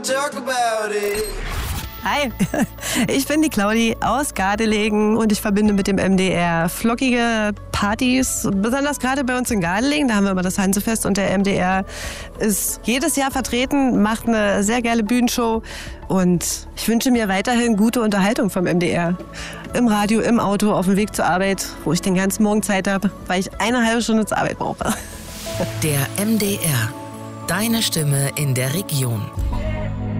talk about it. Hi, ich bin die Claudi aus Gardelegen und ich verbinde mit dem MDR flockige Partys, besonders gerade bei uns in Gardelegen, da haben wir immer das Hansefest und der MDR ist jedes Jahr vertreten, macht eine sehr geile Bühnenshow und ich wünsche mir weiterhin gute Unterhaltung vom MDR. Im Radio, im Auto, auf dem Weg zur Arbeit, wo ich den ganzen Morgen Zeit habe, weil ich eine halbe Stunde zur Arbeit brauche. Der MDR, deine Stimme in der Region.